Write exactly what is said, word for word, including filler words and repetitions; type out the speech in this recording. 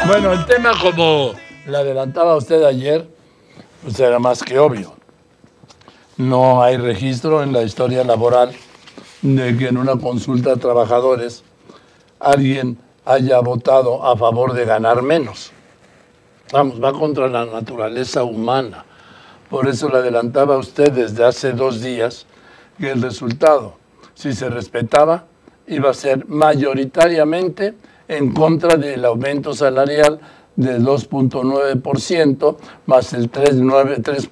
Bueno, el tema, como le adelantaba usted ayer, pues era más que obvio. No hay registro en la historia laboral de que en una consulta a trabajadores alguien haya votado a favor de ganar menos. Vamos, va contra la naturaleza humana. Por eso le adelantaba a usted desde hace dos días que el resultado, si se respetaba, iba a ser mayoritariamente en contra del aumento salarial del dos punto nueve por ciento más el tres punto nueve por ciento.